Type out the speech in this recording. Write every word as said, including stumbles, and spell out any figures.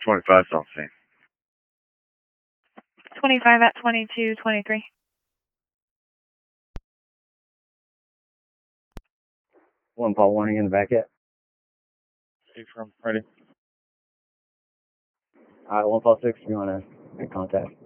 twenty-five on scene. twenty-five at twenty-two twenty-three. One Paul warning in the back yet? From ready. Alright, one Paul six, if you want to make contact.